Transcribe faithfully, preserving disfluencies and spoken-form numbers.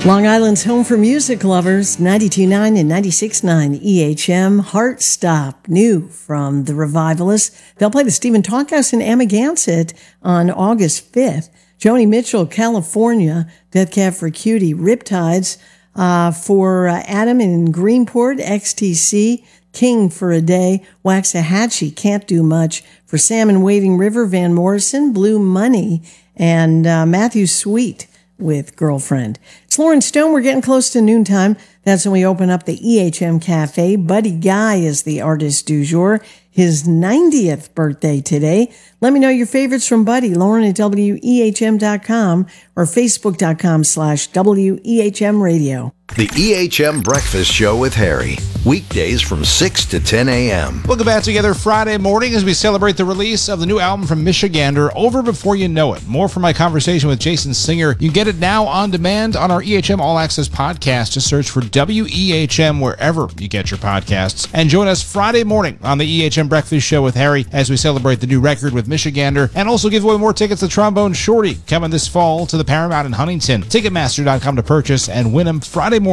Long Island's home for music lovers, ninety-two point nine and ninety-six point nine E H M. Heart Stop, new from the Revivalists. They'll play the Stephen Talkhouse in Amagansett on August fifth. Joni Mitchell, California, Death Cab for Cutie, Riptides uh, for uh, Adam in Greenport, X T C, King for a Day, Waxahachie, Can't Do Much for Sam in Wading River, Van Morrison, Blue Money, and uh, Matthew Sweet with Girlfriend. It's Lauren Stone. We're getting close to noontime. That's when we open up the E H M Cafe. Buddy Guy is the artist du jour. His ninetieth birthday today. Let me know your favorites from Buddy. Lauren at W E H M dot com or Facebook.com slash W E H M radio. The E H M Breakfast Show with Harry. Weekdays from six to ten a.m. Welcome back together Friday morning as we celebrate the release of the new album from Michigander, Over Before You Know It. More from my conversation with Jason Singer. You can get it now on demand on our E H M All Access podcast. Just search for W E H M wherever you get your podcasts. And join us Friday morning on the E H M Breakfast Show with Harry as we celebrate the new record with Michigander and also give away more tickets to Trombone Shorty coming this fall to the Paramount in Huntington. Ticketmaster dot com to purchase and win them Friday morning.